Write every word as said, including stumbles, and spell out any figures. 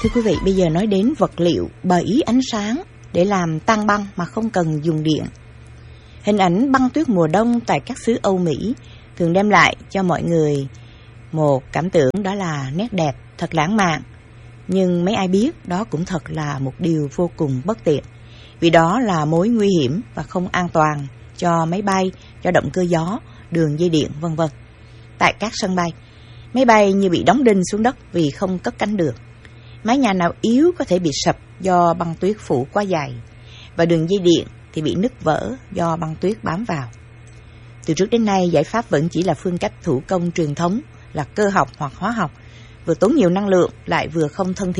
Thưa quý vị, bây giờ nói đến vật liệu bảy ánh sáng để làm tan băng mà không cần dùng điện. Hình ảnh băng tuyết mùa đông tại các xứ Âu Mỹ thường đem lại cho mọi người một cảm tưởng đó là nét đẹp, thật lãng mạn. Nhưng mấy ai biết đó cũng thật là một điều vô cùng bất tiện, vì đó là mối nguy hiểm và không an toàn cho máy bay, cho động cơ gió, đường dây điện vân vân. Tại các sân bay, máy bay như bị đóng đinh xuống đất vì không cất cánh được. Mái nhà nào yếu có thể bị sập do băng tuyết phủ quá dày, và đường dây điện thì bị nứt vỡ do băng tuyết bám vào. Từ trước đến nay, giải pháp vẫn chỉ là phương cách thủ công truyền thống là cơ học hoặc hóa học, vừa tốn nhiều năng lượng lại vừa không thân thiện